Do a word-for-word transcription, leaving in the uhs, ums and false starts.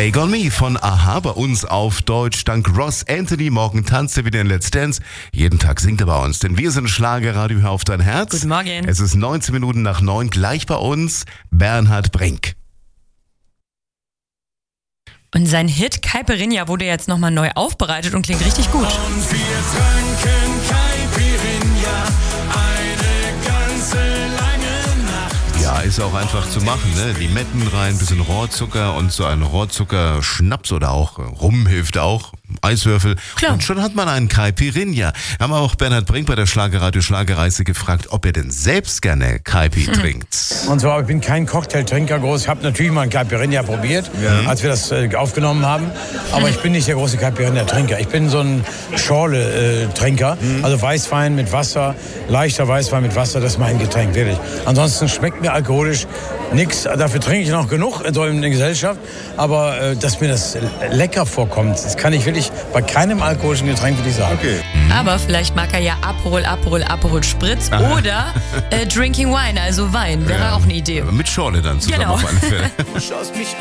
Take on Me von a-ha bei uns auf Deutsch. Dank Ross Anthony. Morgen tanzt er wieder in Let's Dance. Jeden Tag singt er bei uns, denn wir sind Schlagerradio. Hör auf dein Herz. Guten Morgen. Es ist neunzehn Minuten nach neun. Gleich bei uns Bernhard Brink. Und sein Hit Caipirinha wurde jetzt nochmal neu aufbereitet und klingt richtig gut. Und wir tranken Caipirinha eine ganze lange Nacht. Ja, ist auch einfach zu machen, ne? Limetten rein, bisschen Rohrzucker und so ein Rohrzucker-Schnaps oder auch Rum hilft auch. Eiswürfel. Klar. Und schon hat man einen Caipirinha. Haben wir auch Bernhard Brink bei der Schlagerradio Schlagerreise gefragt, ob er denn selbst gerne Caipi hm. trinkt. Und zwar, ich bin kein Cocktailtrinker groß. Ich habe natürlich mal einen Caipirinha probiert, ja. als wir das äh, aufgenommen haben. Aber ich bin nicht der große Caipirinha-Trinker. Ich bin so ein Schorle-Trinker. Mhm. Also Weißwein mit Wasser, leichter Weißwein mit Wasser, das ist mein Getränk, wirklich. Ansonsten schmeckt mir alkoholisch nichts. Dafür trinke ich noch genug so in der Gesellschaft. Aber äh, dass mir das lecker vorkommt, das kann ich wirklich bei keinem alkoholischen Getränk, würde ich sagen. Okay. Mhm. Aber vielleicht mag er ja Aperol, Aperol, Aperol Spritz Aha. oder äh, Drinking Wine, also Wein. Wäre ja. auch eine Idee. Mit Schorle dann zusammen genau. auf alle Fälle. Du schaust mich